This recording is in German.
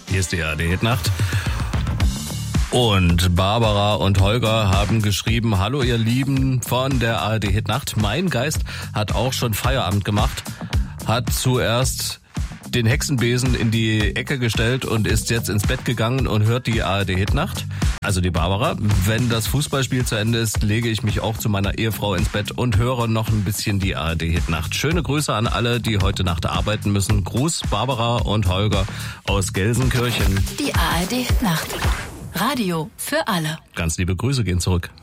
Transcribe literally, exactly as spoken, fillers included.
Hier ist die A R D-Hitnacht. Und Barbara und Holger haben geschrieben, hallo ihr Lieben von der A R D-Hitnacht. Mein Geist hat auch schon Feierabend gemacht, hat zuerst den Hexenbesen in die Ecke gestellt und ist jetzt ins Bett gegangen und hört die A R D-Hitnacht. Also die Barbara. Wenn das Fußballspiel zu Ende ist, lege ich mich auch zu meiner Ehefrau ins Bett und höre noch ein bisschen die A R D-Hitnacht. Schöne Grüße an alle, die heute Nacht arbeiten müssen. Gruß Barbara und Holger aus Gelsenkirchen. Die A R D-Hitnacht. Radio für alle. Ganz liebe Grüße gehen zurück.